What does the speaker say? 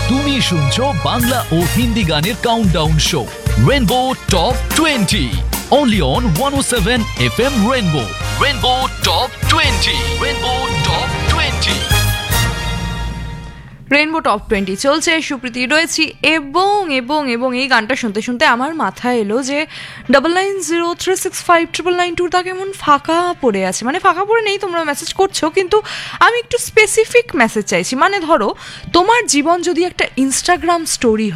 তুমি শুনছো বাংলা ও হিন্দি গানের countdown show rainbow top 20 only on 107 FM Rainbow. Rainbow Top 20. Rainbow Top 20. Rainbow top 20 চলছে, সুপ্রীতি রয়েছি এবং এবং এবং এই গানটা শুনতে শুনতে আমার মাথায় এলো যে 9903659992 তা কেমন ফাঁকা পড়ে আছে। মানে ফাঁকা পড়ে নেই, তোমরা মেসেজ করছো, কিন্তু আমি একটু স্পেসিফিক মেসেজ চাইছি। মানে ধরো তোমার জীবন যদি একটা ইনস্টাগ্রাম স্টোরি